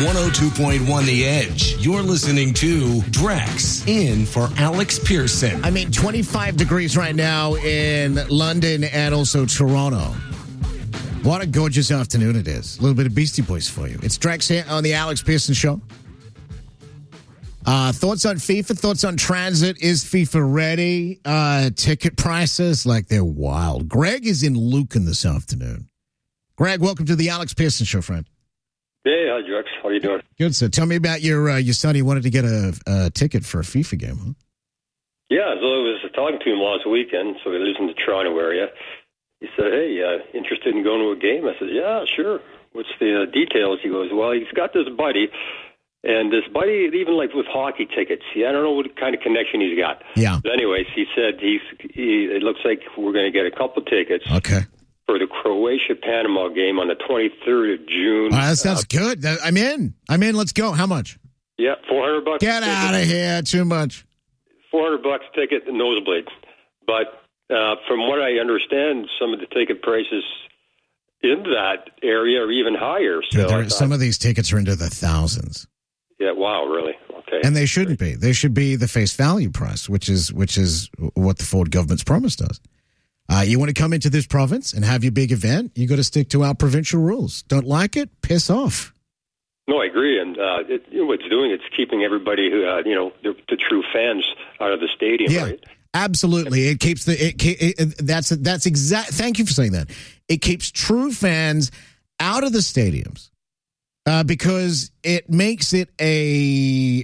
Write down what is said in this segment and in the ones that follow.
102.1 The Edge. You're listening to Drex in for Alex Pearson. 25 degrees right now in London and also Toronto. What a gorgeous afternoon it is. A little bit of Beastie Boys for you. It's Drex here on the Alex Pearson Show. Thoughts on FIFA? Thoughts on transit? Is FIFA ready? Ticket prices, like they're wild. Greg is in Lucan this afternoon. Greg, welcome to the Alex Pearson Show, friend. Hey, hi, Drex. How are you doing? Good, sir. Tell me about your son. He wanted to get a ticket for a FIFA game, huh? Yeah, so I was talking to him last weekend, so he lives in the Toronto area. He said, hey, interested in going to a game? I said, yeah, sure. What's the details? He goes, well, he's got this buddy, and this buddy, even like with hockey tickets, I don't know what kind of connection he's got. Yeah. But anyways, he said it looks like we're going to get a couple tickets. Okay. For the Croatia-Panama game on the 23rd of June. That sounds good. I'm in. Let's go. How much? Yeah, $400. Get out of here. Too much. $400 ticket, nosebleed. But from what I understand, some of the ticket prices in that area are even higher. So Dude, some of these tickets are into the thousands. Yeah, wow, really? Okay. And they shouldn't be. They should be the face value price, which is what the Ford government's promised us. You want to come into this province and have your big event, you got to stick to our provincial rules. Don't like it? Piss off. No, I agree. And what it's doing, it's keeping everybody who, the true fans out of the stadium, yeah, right? Absolutely. It keeps that's exact. Thank you for saying that. It keeps true fans out of the stadiums because it makes it a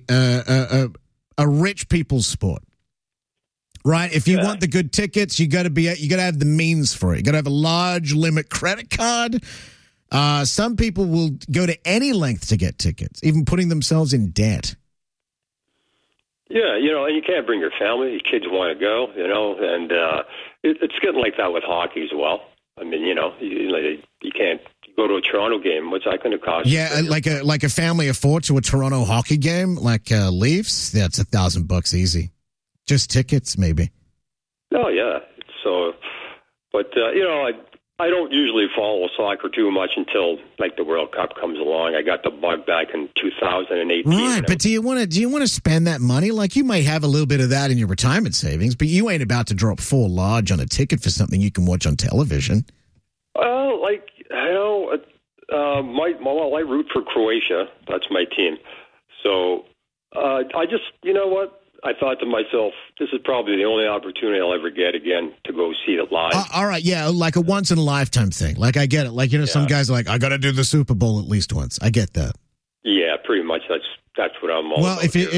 rich people's sport. Right, if you want the good tickets, you got to have the means for it. You got to have a large limit credit card. Some people will go to any length to get tickets, even putting themselves in debt. Yeah, and you can't bring your family. Your kids want to go, and it's getting like that with hockey as well. I mean, you can't go to a Toronto game. What's that going to cost? Yeah, like a family of four to a Toronto hockey game, like Leafs. That's $1,000 easy. Just tickets, maybe. Oh, yeah. So, but, I don't usually follow soccer too much until, like, the World Cup comes along. I got the bug back in 2018. Right, but do you want to spend that money? Like, you might have a little bit of that in your retirement savings, but you ain't about to drop $4 large on a ticket for something you can watch on television. Well, I root for Croatia. That's my team. So, I just, you know what? I thought to myself, this is probably the only opportunity I'll ever get again to go see it live. All right, yeah, like a once-in-a-lifetime thing. Like, I get it. Like, some guys are like, I got to do the Super Bowl at least once. I get that. Yeah, pretty much. That's what I'm all about. Well,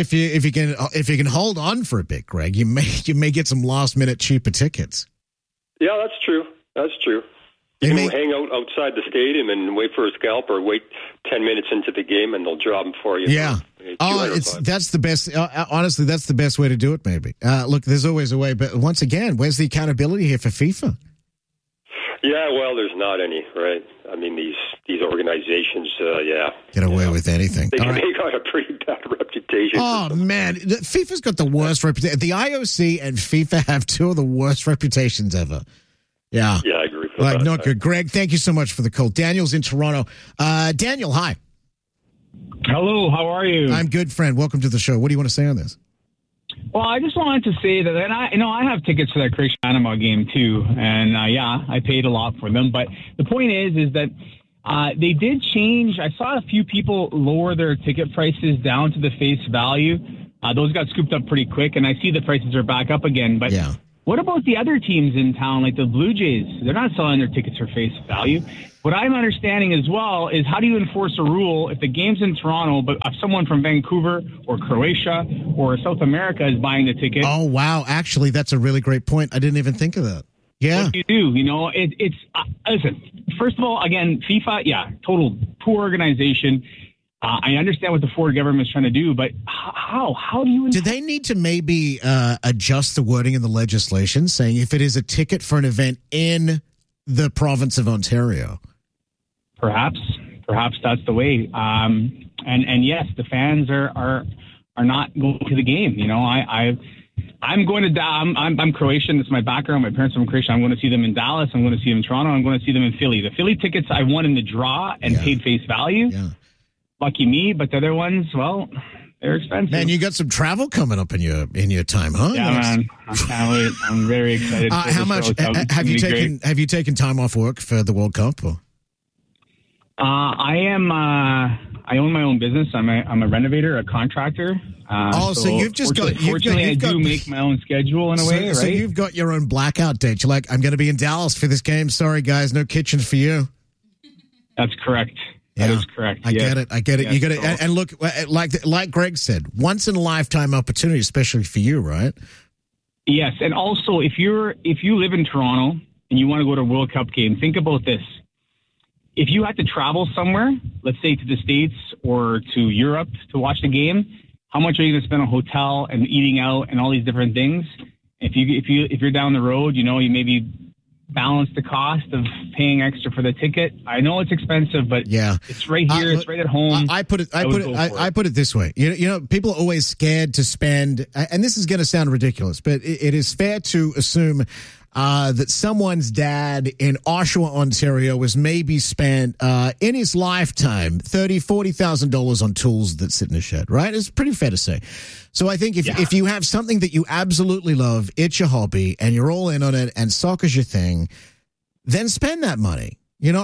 if you can hold on for a bit, Greg, you may get some last-minute cheaper tickets. Yeah, that's true. That's true. You can hang out outside the stadium and wait for a scalp, or wait 10 minutes into the game and they'll drop them for you. Yeah. That's the best. Honestly, that's the best way to do it, maybe. Look, there's always a way. But once again, where's the accountability here for FIFA? Yeah, well, there's not any, right? I mean, these organizations, get away with anything. They got a pretty bad reputation. Oh, man. FIFA's got the worst reputation. The IOC and FIFA have two of the worst reputations ever. Yeah. Yeah, I agree. Not good. Greg, thank you so much for the call. Daniel's in Toronto. Daniel, hi. Hello, how are you? I'm good, friend. Welcome to the show. What do you want to say on this? Well, I just wanted to say that, and I have tickets for that Croatia-Panama game too, and I paid a lot for them. But the point is that they did change. I saw a few people lower their ticket prices down to the face value. Those got scooped up pretty quick, and I see the prices are back up again. But what about the other teams in town, like the Blue Jays? They're not selling their tickets for face value. What I'm understanding as well is, how do you enforce a rule if the game's in Toronto, but if someone from Vancouver or Croatia or South America is buying the ticket? Oh, wow. Actually, that's a really great point. I didn't even think of that. Yeah. What do you do? It's listen, first of all, again, FIFA, total poor organization. I understand what the Ford government is trying to do, but how do you... Do they need to maybe adjust the wording in the legislation, saying if it is a ticket for an event in the province of Ontario? Perhaps that's the way. And yes, the fans are not going to the game. I'm going to. I'm Croatian. That's my background. My parents are from Croatia. I'm going to see them in Dallas. I'm going to see them in Toronto. I'm going to see them in Philly. The Philly tickets I won in the draw and paid face value. Yeah. lucky me. But the other ones, well, they're expensive. Man, you got some travel coming up in your time, huh? Yeah, man. I can't wait. I'm very excited. How much have you taken? Have you taken time off work for the World Cup? Or? I own my own business. I'm a renovator, a contractor. So you've just got. Fortunately, I do make my own schedule in a way, right? So you've got your own blackout date. You're like, I'm going to be in Dallas for this game. Sorry, guys, no kitchens for you. That's correct. Yeah, that is correct. I get it. Yes, you got it. And look, like Greg said, once in a lifetime opportunity, especially for you, right? Yes, and also if you live in Toronto and you want to go to a World Cup game, think about this. If you had to travel somewhere, let's say to the States or to Europe to watch the game, how much are you going to spend on hotel and eating out and all these different things? If you're down the road, you maybe balance the cost of paying extra for the ticket. I know it's expensive, but yeah, it's right here. It's right at home. I put it this way. People are always scared to spend, and this is going to sound ridiculous, but it is fair to assume that someone's dad in Oshawa, Ontario, was maybe spent in his lifetime $30,000-$40,000 on tools that sit in a shed, right? It's pretty fair to say. So I think if you have something that you absolutely love, it's your hobby, and you're all in on it, and soccer's your thing, then spend that money.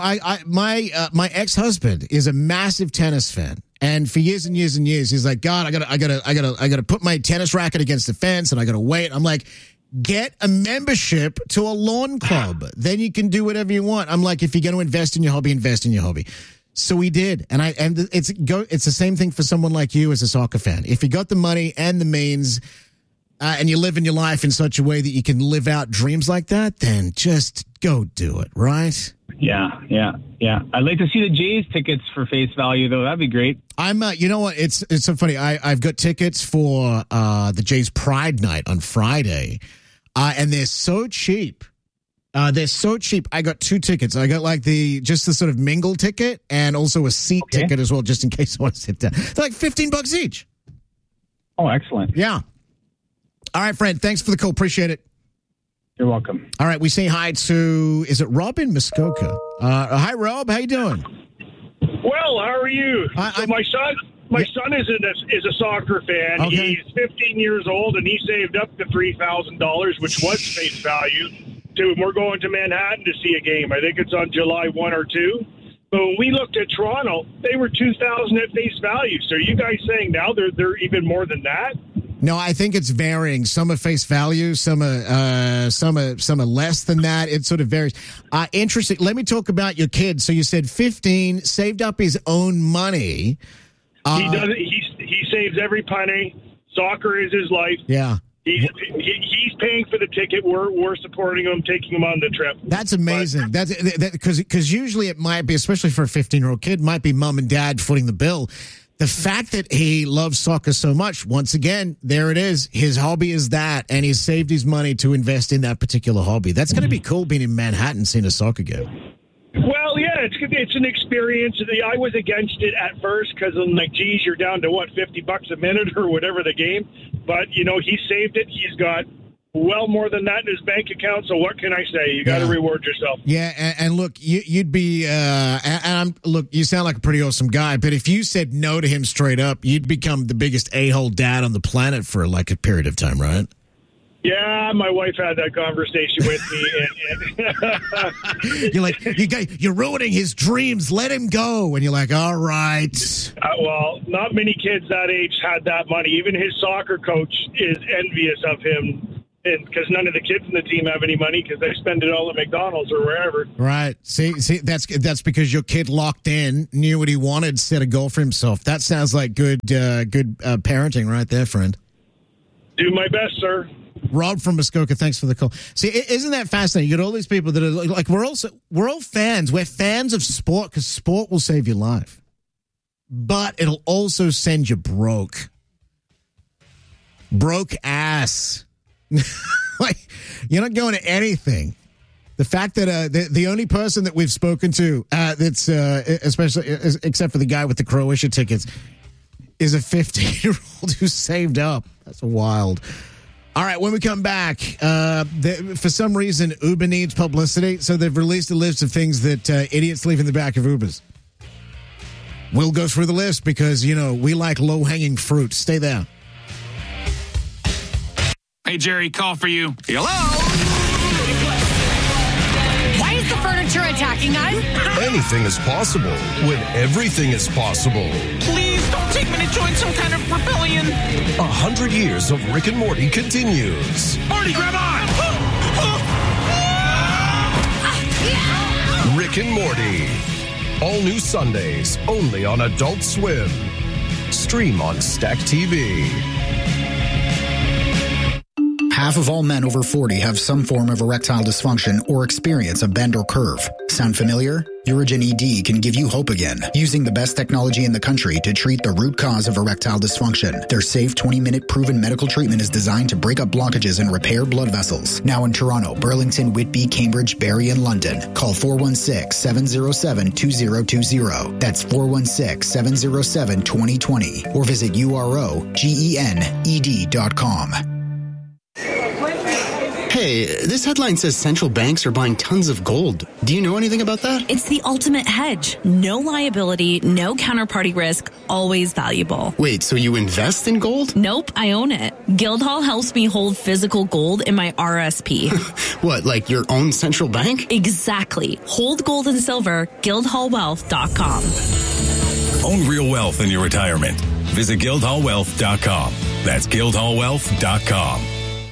My ex-husband is a massive tennis fan. And for years and years and years, he's like, God, I gotta put my tennis racket against the fence, and I gotta wait. I'm like, get a membership to a lawn club. Then you can do whatever you want. I'm like, if you're going to invest in your hobby, invest in your hobby. So we did. And it's the same thing for someone like you as a soccer fan. If you got the money and the means, and you live in your life in such a way that you can live out dreams like that, then just go do it, right? Yeah. I'd like to see the Jays tickets for face value, though. That'd be great. You know what? It's so funny. I've got tickets for the Jays Pride Night on Friday. And they're so cheap. They're so cheap. I got 2 tickets. I got the sort of mingle ticket and also a seat ticket as well, just in case I want to sit down. They're like $15 each. Oh, excellent. Yeah. All right, friend. Thanks for the call. Appreciate it. You're welcome. All right. We say hi to, is it Rob in Muskoka? Hi, Rob. How you doing? Well, how are you? My son is a soccer fan. Okay. He's 15 years old, and he saved up to $3,000, which was face value. We're going to Manhattan to see a game. I think it's on July 1 or 2. But when we looked at Toronto, they were $2,000 at face value. So are you guys saying now they're even more than that? No, I think it's varying. Some are face value, some are less than that. It sort of varies. Interesting. Let me talk about your kid. So you said 15, saved up his own money. He does. He saves every penny. Soccer is his life. Yeah. He's paying for the ticket. We're supporting him, taking him on the trip. That's amazing. That's because usually it might be, especially for a 15-year-old kid, might be mom and dad footing the bill. The fact that he loves soccer so much, once again, there it is. His hobby is that, and he's saved his money to invest in that particular hobby. That's going to be cool being in Manhattan seeing a soccer game. Well, yeah, it's an experience. I was against it at first because I'm like, geez, you're down to $50 a minute or whatever the game. But he saved it. He's got well more than that in his bank account. So what can I say? You got to reward yourself. Yeah, and look, you'd be. Look, you sound like a pretty awesome guy. But if you said no to him straight up, you'd become the biggest a-hole dad on the planet for a period of time, right? Yeah, my wife had that conversation with me. You're like, you're ruining his dreams. Let him go. And you're like, all right. Well, not many kids that age had that money. Even his soccer coach is envious of him, and because none of the kids in the team have any money because they spend it all at McDonald's or wherever. Right. See, that's because your kid locked in, knew what he wanted, set a goal for himself. That sounds like good parenting right there, friend. Do my best, sir. Rob from Muskoka, thanks for the call. See, isn't that fascinating? You got all these people that are like, we're all fans. We're fans of sport because sport will save your life, but it'll also send you broke ass. You're not going to anything. The fact that the only person that we've spoken to that's especially except for the guy with the Croatia tickets is a 15-year-old who saved up. That's wild. All right, when we come back, for some reason, Uber needs publicity, so they've released a list of things that idiots leave in the back of Ubers. We'll go through the list because, we like low-hanging fruit. Stay there. Hey, Jerry, call for you. Hello? Why is the furniture attacking us? Anything is possible when everything is possible. Please don't take me to join some kind of rebellion. 100 years of Rick and Morty continues. Marty, grab on! Rick and Morty. All new Sundays, only on Adult Swim. Stream on Stack TV. Half of all men over 40 have some form of erectile dysfunction or experience a bend or curve. Sound familiar? Urigen ED can give you hope again, using the best technology in the country to treat the root cause of erectile dysfunction. Their safe 20-minute proven medical treatment is designed to break up blockages and repair blood vessels. Now in Toronto, Burlington, Whitby, Cambridge, Barrie, and London. Call 416-707-2020. That's 416-707-2020. Or visit UROGENED.com. Hey, this headline says central banks are buying tons of gold. Do you know anything about that? It's the ultimate hedge. No liability, no counterparty risk, always valuable. Wait, so you invest in gold? Nope, I own it. Guildhall helps me hold physical gold in my RSP. What, like your own central bank? Exactly. Hold gold and silver, guildhallwealth.com. Own real wealth in your retirement. Visit guildhallwealth.com. That's guildhallwealth.com.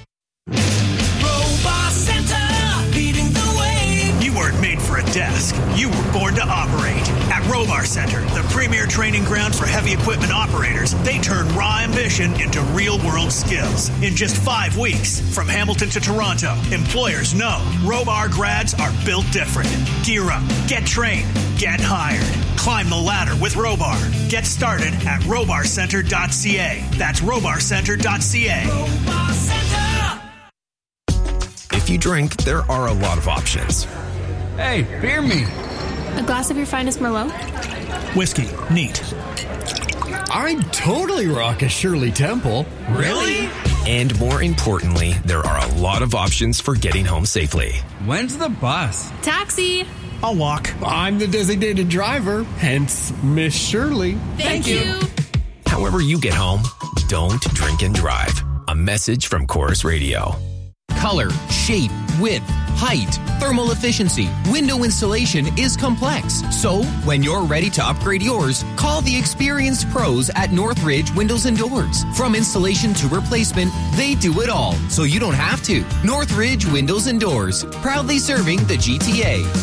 Made for a desk. You were born to operate. At Robar Center, the premier training ground for heavy equipment operators, they turn raw ambition into real-world skills. In just 5 weeks, from Hamilton to Toronto, employers know Robar grads are built different. Gear up, get trained, get hired. Climb the ladder with Robar. Get started at robarcenter.ca. That's robarcenter.ca. Robar Center. If you drink, there are a lot of options. Hey, beer me. A glass of your finest Merlot? Whiskey. Neat. I'd totally rock a Shirley Temple. Really? And more importantly, there are a lot of options for getting home safely. When's the bus? Taxi. I'll walk. I'm the designated driver, hence Miss Shirley. Thank you. However you get home, don't drink and drive. A message from Chorus Radio. Color, shape, width, height, thermal efficiency, window installation is complex. So, when you're ready to upgrade yours, call the experienced pros at Northridge Windows and Doors. From installation to replacement, they do it all, so you don't have to. Northridge Windows and Doors, proudly serving the GTA.